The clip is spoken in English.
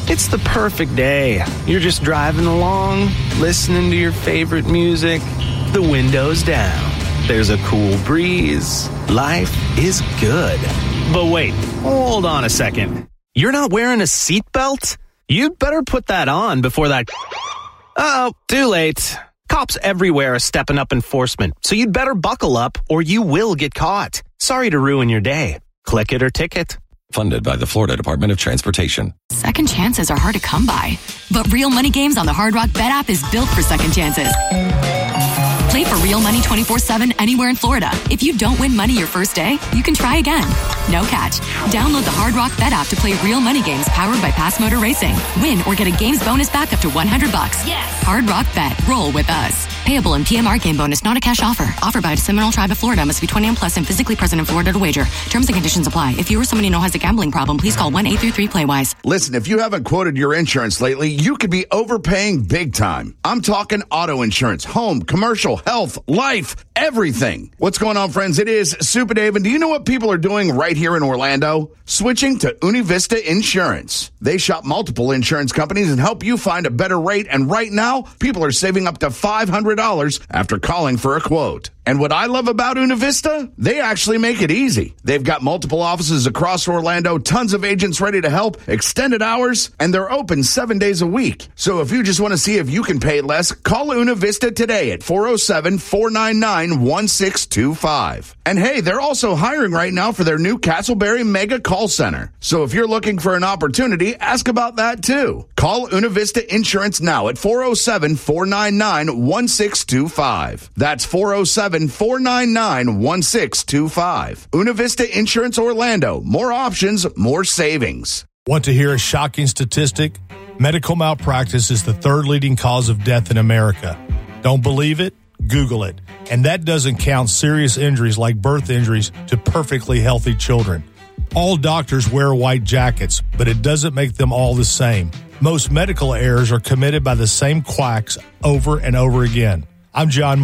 It's the perfect day. You're just driving along, listening to your favorite music, the window's down. There's a cool breeze. Life is good. But wait, hold on a second. You're not wearing a seatbelt? You'd better put that on before that... Uh-oh, too late. Cops everywhere are stepping up enforcement, so you'd better buckle up or you will get caught. Sorry to ruin your day. Click it or ticket. Funded by the Florida Department of Transportation. Second chances are hard to come by, but Real Money Games on the Hard Rock Bet app is built for second chances. Play for real money 24/7 anywhere in Florida. If you don't win money your first day, you can try again. No catch. Download the Hard Rock Bet app to play Real Money Games powered by Pass Motor Racing. Win or get a games bonus back up to $100. Yes. Hard Rock Bet. Roll with us. Payable in PMR game bonus, not a cash offer. Offered by the Seminole Tribe of Florida. Must be 21 plus and physically present in Florida to wager. Terms and conditions apply. If you or someone you know has a gambling problem, please call 1-833-PLAY-WISE. Listen, if you haven't quoted your insurance lately, you could be overpaying big time. I'm talking auto insurance, home, commercial, health, life, everything. What's going on, friends? It is Super Dave, and do you know what people are doing right here in Orlando? Switching to Univista Insurance. They shop multiple insurance companies and help you find a better rate, and right now, people are saving up to $500 after calling for a quote. And what I love about Univista, they actually make it easy. They've got multiple offices across Orlando, tons of agents ready to help, extended hours, and they're open 7 days a week. So if you just want to see if you can pay less, call Univista today at 407-499-1625. And hey, they're also hiring right now for their new Castleberry Mega Call Center. So if you're looking for an opportunity, ask about that too. Call Univista Insurance now at 407-499-1625. That's 407-499-1625. Univista Insurance Orlando. More options, more savings. Want to hear a shocking statistic? Medical malpractice is the third leading cause of death in America. Don't believe it? Google it. And that doesn't count serious injuries like birth injuries to perfectly healthy children. All doctors wear white jackets, but it doesn't make them all the same. Most medical errors are committed by the same quacks over and over again. I'm John